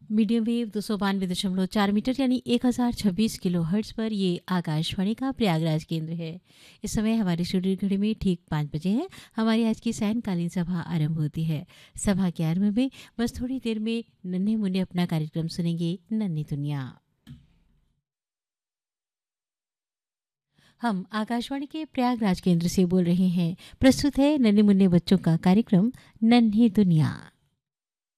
Medium wave 292.4 metre यानी 1026 kilo hertz पर ये आकाशवाणी का प्रयागराज केंद्र है। इस समय हमारी स्टूडियो घड़ी में ठीक 5 बजे हैं। हमारी आज की सायंकालीन सभा आरंभ होती है। सभा के आरंभ में बस थोड़ी देर में नन्हे मुन्ने अपना कार्यक्रम सुनेंगे, नन्ही दुनिया। हम आकाशवाणी के प्रयागराज केंद्र से बोल रहे हैं। प्रस्तुत है नन्हे मुन्ने बच्चों का कार्यक्रम नन्ही दुनिया।